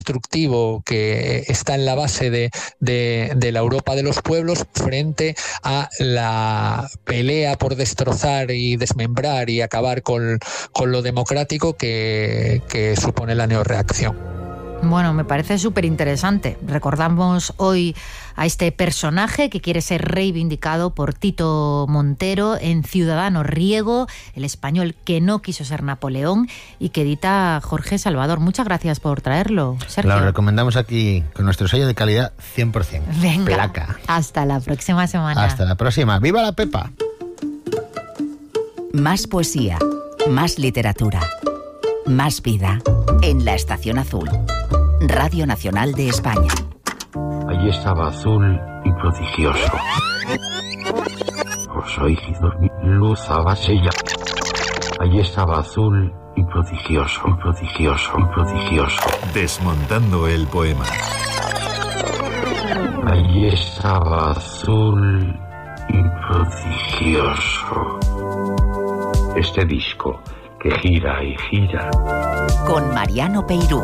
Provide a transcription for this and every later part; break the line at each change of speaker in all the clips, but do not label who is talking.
destructivo que está en la base de la Europa de los pueblos frente a la pelea por destrozar y desmembrar y acabar con lo democrático que supone la neorreacción.
Bueno, me parece súper interesante. Recordamos hoy a este personaje que quiere ser reivindicado por Tito Montero en Ciudadano Riego, el español que no quiso ser Napoleón y que edita Jorge Salvador. Muchas gracias por traerlo, Sergio.
Lo recomendamos aquí con nuestro sello de calidad 100%.
Venga,
placa.
Hasta la próxima semana.
Hasta la próxima. ¡Viva la Pepa!
Más poesía, más literatura, más vida en La Estación Azul, Radio Nacional de España.
Allí estaba azul y prodigioso. Os oí dormir, luz abasella. Allí estaba azul y prodigioso, prodigioso, prodigioso.
Desmontando el poema.
Allí estaba azul y prodigioso. Este disco que gira y gira.
Con Mariano Peirú.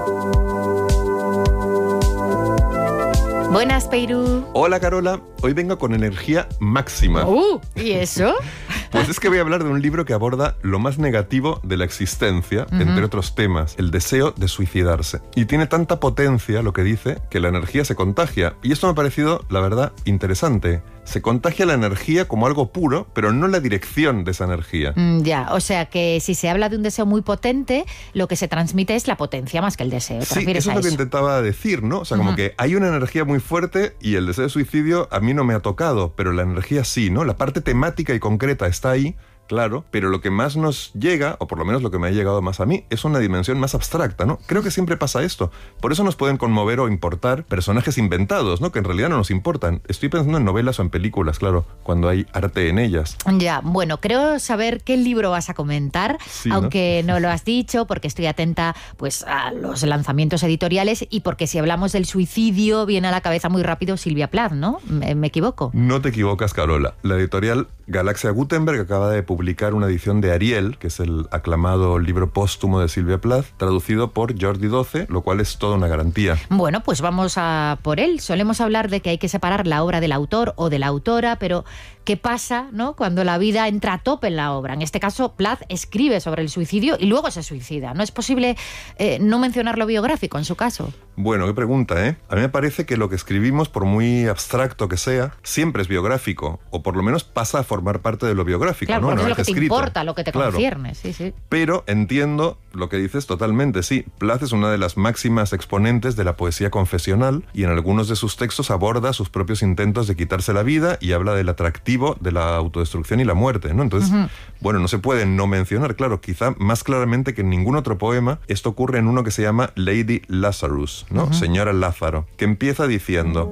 Buenas, Peirú.
Hola, Carola. Hoy vengo con energía máxima.
¿Y eso?
Pues es que voy a hablar de un libro que aborda lo más negativo de la existencia, entre otros temas, el deseo de suicidarse. Y tiene tanta potencia lo que dice que la energía se contagia. Y esto me ha parecido, la verdad, interesante. Se contagia la energía como algo puro, pero no la dirección de esa energía.
Ya, o sea que si se habla de un deseo muy potente, lo que se transmite es la potencia más que el deseo.
Sí, eso es lo que intentaba decir, ¿no? O sea, como que hay una energía muy fuerte y el deseo de suicidio a mí no me ha tocado, pero la energía sí, ¿no? La parte temática y concreta está ahí, claro, pero lo que más nos llega, o por lo menos lo que me ha llegado más a mí, es una dimensión más abstracta, ¿no? Creo que siempre pasa esto. Por eso nos pueden conmover o importar personajes inventados, ¿no? Que en realidad no nos importan. Estoy pensando en novelas o en películas, claro, cuando hay arte en ellas.
Ya, bueno, creo saber qué libro vas a comentar, sí, aunque no lo has dicho, porque estoy atenta pues a los lanzamientos editoriales y porque si hablamos del suicidio viene a la cabeza muy rápido Silvia Plath, ¿no? ¿Me equivoco?
No te equivocas, Carola. La editorial Galaxia Gutenberg acaba de publicar una edición de Ariel, que es el aclamado libro póstumo de Silvia Plath, traducido por Jordi XII, lo cual es toda una garantía.
Bueno, pues vamos a por él. Solemos hablar de que hay que separar la obra del autor o de la autora, pero ¿qué pasa, no, cuando la vida entra a tope en la obra? En este caso, Plath escribe sobre el suicidio y luego se suicida. ¿No es posible no mencionar lo biográfico en su caso?
Bueno, qué pregunta, ¿eh? A mí me parece que lo que escribimos, por muy abstracto que sea, siempre es biográfico, o por lo menos pasa a formar parte de lo biográfico,
claro,
¿no?
Porque
es
lo que te
escrita.
Importa, lo que te concierne, sí, sí.
Pero entiendo lo que dices totalmente, sí. Plath es una de las máximas exponentes de la poesía confesional y en algunos de sus textos aborda sus propios intentos de quitarse la vida y habla del atractivo de la autodestrucción y la muerte, ¿no? Entonces, bueno, no se puede no mencionar, claro, quizá más claramente que en ningún otro poema, esto ocurre en uno que se llama Lady Lazarus, ¿no? Señora Lázaro, que empieza diciendo: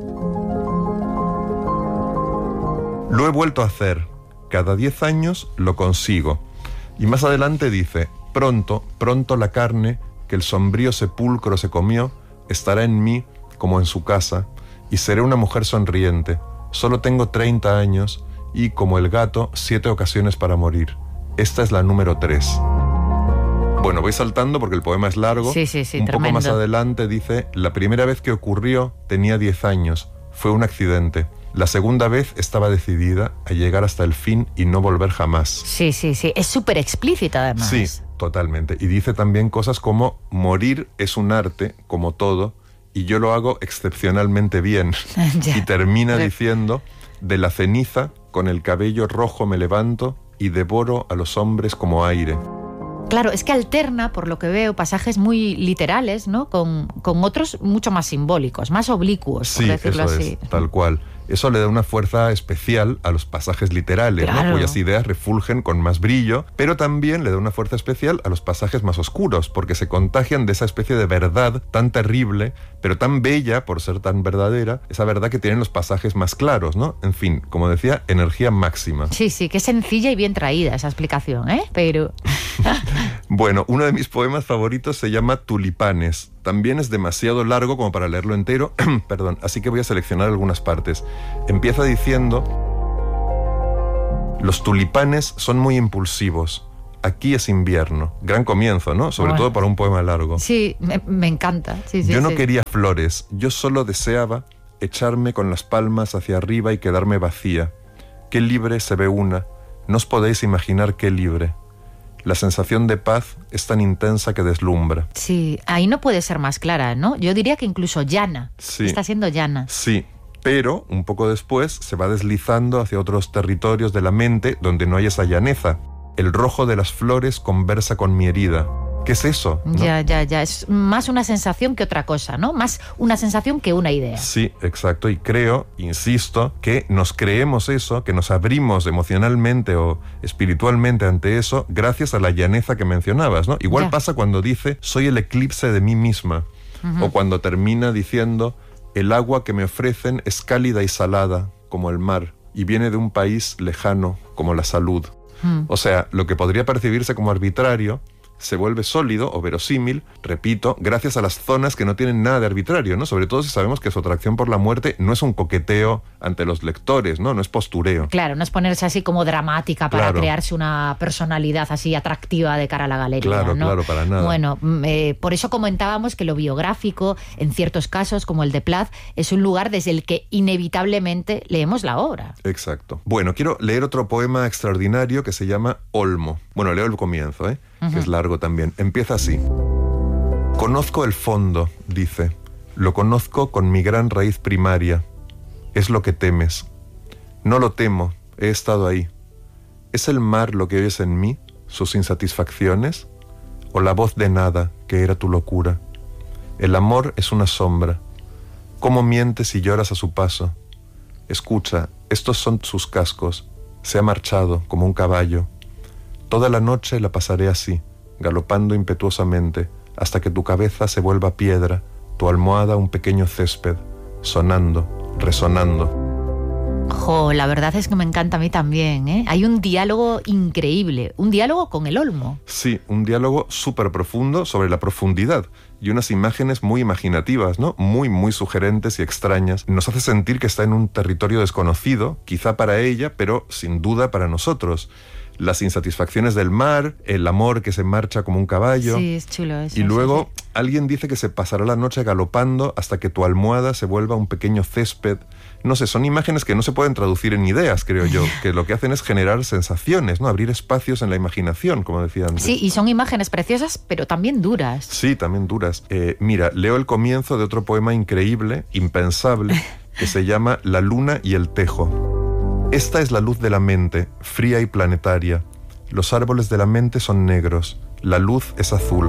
lo he vuelto a hacer, cada 10 años lo consigo. Y más adelante dice: pronto, pronto la carne que el sombrío sepulcro se comió estará en mí como en su casa, y seré una mujer sonriente. Solo tengo 30 años y, como el gato, 7 ocasiones para morir. Esta es la número 3. Bueno, voy saltando porque el poema es largo.
Sí,
Un
tremendo.
poco más adelante dice: la primera vez que ocurrió tenía 10 años. Fue un accidente. La segunda vez estaba decidida a llegar hasta el fin y no volver jamás.
Sí. Es súper explícita, además.
Sí, totalmente. Y dice también cosas como: morir es un arte, como todo, y yo lo hago excepcionalmente bien. Y termina diciendo: de la ceniza, con el cabello rojo me levanto y devoro a los hombres como aire.
Claro, es que alterna, por lo que veo, pasajes muy literales, ¿no? Con otros mucho más simbólicos, más oblicuos, por decirlo
eso
así.
Es, tal cual. Eso le da una fuerza especial a los pasajes literales,
claro,
¿no? Cuyas ideas refulgen con más brillo, pero también le da una fuerza especial a los pasajes más oscuros, porque se contagian de esa especie de verdad tan terrible, pero tan bella por ser tan verdadera, esa verdad que tienen los pasajes más claros, ¿no? En fin, como decía, energía máxima.
Sí, qué sencilla y bien traída esa explicación, ¿eh? Pero...
Bueno, uno de mis poemas favoritos se llama Tulipanes. También es demasiado largo como para leerlo entero, perdón, así que voy a seleccionar algunas partes. Empieza diciendo: los tulipanes son muy impulsivos. aquí es invierno. Gran comienzo, ¿no? Sobre todo para un poema largo.
Sí, me encanta. Sí,
yo no quería flores, yo solo deseaba echarme con las palmas hacia arriba y quedarme vacía. Qué libre se ve una, no os podéis imaginar qué libre. La sensación de paz es tan intensa que deslumbra.
Sí, ahí no puede ser más clara, ¿no? Yo diría que incluso llana.
Sí.
Está siendo llana.
Sí, pero un poco después se va deslizando hacia otros territorios de la mente donde no hay esa llaneza. El rojo de las flores conversa con mi herida. ¿Qué es eso? ¿No?
Ya. Es más una sensación que otra cosa, ¿no? Más una sensación que una idea.
Sí, exacto. Y creo, insisto, que nos creemos eso, que nos abrimos emocionalmente o espiritualmente ante eso gracias a la llaneza que mencionabas, ¿no? Igual pasa cuando dice, soy el eclipse de mí misma. O cuando termina diciendo, el agua que me ofrecen es cálida y salada, como el mar, y viene de un país lejano, como la salud. O sea, lo que podría percibirse como arbitrario se vuelve sólido o verosímil, repito, gracias a las zonas que no tienen nada de arbitrario, ¿no? Sobre todo si sabemos que su atracción por la muerte no es un coqueteo ante los lectores, ¿no? No es postureo.
Claro, no es ponerse así como dramática para crearse una personalidad así atractiva de cara a la galería,
Claro,
¿no?
claro, para nada.
Bueno, por eso comentábamos que lo biográfico, en ciertos casos, como el de Plath, es un lugar desde el que inevitablemente leemos la obra.
Exacto. Bueno, quiero leer otro poema extraordinario que se llama Olmo. Bueno, leo el comienzo, que es largo también. Empieza así. Conozco el fondo, dice. Lo conozco con mi gran raíz primaria. Es lo que temes. No lo temo, he estado ahí. ¿Es el mar lo que oyes en mí, sus insatisfacciones? ¿O la voz de nada, que era tu locura? El amor es una sombra. ¿Cómo mientes y lloras a su paso? Escucha, estos son sus cascos. Se ha marchado como un caballo. Toda la noche la pasaré así, galopando impetuosamente, hasta que tu cabeza se vuelva piedra, tu almohada un pequeño césped, sonando, resonando.
Jo, la verdad es que me encanta a mí también, ¿eh? Hay un diálogo increíble, un diálogo con el Olmo.
Sí, un diálogo súper profundo sobre la profundidad y unas imágenes muy imaginativas, ¿no? Muy, muy sugerentes y extrañas. Nos hace sentir que está en un territorio desconocido, quizá para ella, pero sin duda para nosotros. Las insatisfacciones del mar, el amor que se marcha como un caballo.
Sí, es chulo eso.
Y luego alguien dice que se pasará la noche galopando hasta que tu almohada se vuelva un pequeño césped. No sé, son imágenes que no se pueden traducir en ideas, creo yo, que lo que hacen es generar sensaciones, ¿no? Abrir espacios en la imaginación, como decía antes.
Sí, y son imágenes preciosas, pero también duras.
Sí, también duras. Mira, leo el comienzo de otro poema increíble, impensable, que se llama La luna y el tejo. Esta es la luz de la mente, fría y planetaria. Los árboles de la mente son negros, la luz es azul.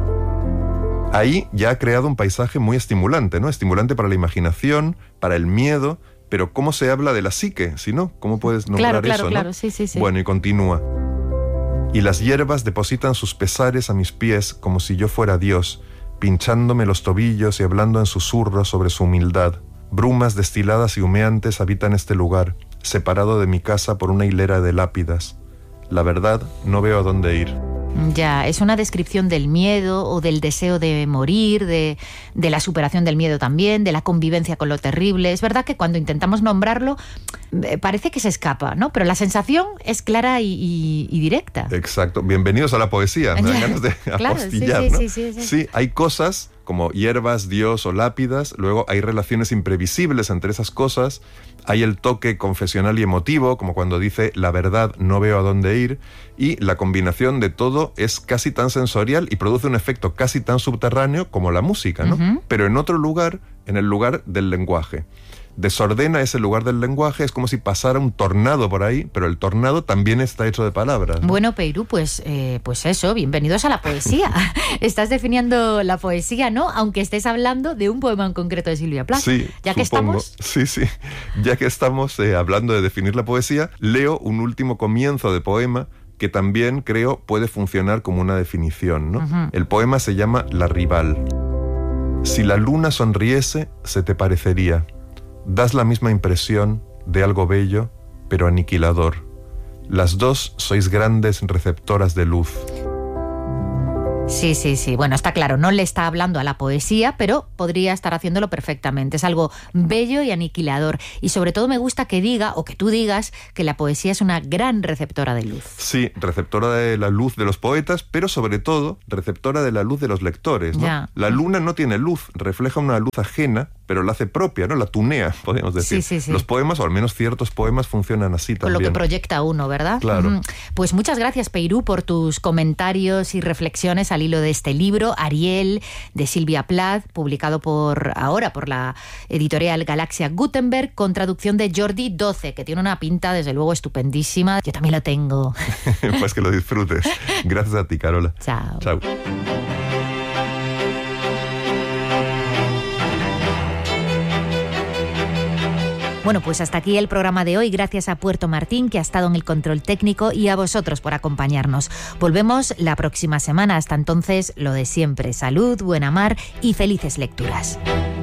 Ahí ya ha creado un paisaje muy estimulante, ¿no? Estimulante para la imaginación, para el miedo, pero ¿cómo se habla de la psique? Si no, ¿cómo puedes nombrar eso?
Claro,
¿no?
Sí.
Bueno, y continúa. Y las hierbas depositan sus pesares a mis pies como si yo fuera Dios, pinchándome los tobillos y hablando en susurros sobre su humildad. Brumas destiladas y humeantes habitan este lugar, separado de mi casa por una hilera de lápidas. La verdad, no veo a dónde ir.
Ya, es una descripción del miedo o del deseo de morir, de la superación del miedo también, de la convivencia con lo terrible. Es verdad que cuando intentamos nombrarlo parece que se escapa, ¿no? Pero la sensación es clara y directa.
Exacto. Bienvenidos a la poesía. Me dan ganas de apostillar, ¿no? Sí, hay cosas como hierbas, Dios o lápidas. Luego hay relaciones imprevisibles entre esas cosas. Hay el toque confesional y emotivo, como cuando dice la verdad, no veo a dónde ir. Y la combinación de todo es casi tan sensorial y produce un efecto casi tan subterráneo como la música, ¿no? Pero en otro lugar, en el lugar del lenguaje. Desordena ese lugar del lenguaje, es como si pasara un tornado por ahí, pero el tornado también está hecho de palabras, ¿no?
Bueno, Peirú, pues eso, bienvenidos a la poesía. Estás definiendo la poesía, ¿no? Aunque estés hablando de un poema en concreto de Silvia Plath.
Sí,
ya que
supongo.
estamos...
Sí. Ya que estamos hablando de definir la poesía, leo un último comienzo de poema que también creo puede funcionar como una definición, ¿no? El poema se llama La rival. Si la luna sonriese, se te parecería. Das la misma impresión de algo bello, pero aniquilador. Las dos sois grandes receptoras de luz.
Sí, sí, sí. Bueno, está claro, no le está hablando a la poesía, pero podría estar haciéndolo perfectamente. Es algo bello y aniquilador. Y sobre todo me gusta que diga, o que tú digas, que la poesía es una gran receptora de luz.
Sí, receptora de la luz de los poetas, pero sobre todo receptora de la luz de los lectores, ¿no?
Ya.
La luna no tiene luz, refleja una luz ajena, pero la hace propia, ¿no? La tunea, podemos decir.
Sí, sí, sí.
Los poemas, o al menos ciertos poemas, funcionan así
Con
también.
lo que proyecta uno, ¿verdad?
Claro.
Pues muchas gracias, Peirú, por tus comentarios y reflexiones al hilo de este libro, Ariel, de Silvia Plath, publicado por la editorial Galaxia Gutenberg, con traducción de Jordi Doce, que tiene una pinta, desde luego, estupendísima. Yo también lo tengo.
Pues que lo disfrutes. Gracias a ti, Carola.
Chao.
Chao.
Bueno, pues hasta aquí el programa de hoy. Gracias a Puerto Martín, que ha estado en el control técnico, y a vosotros por acompañarnos. Volvemos la próxima semana. Hasta entonces, lo de siempre. Salud, buena mar y felices lecturas.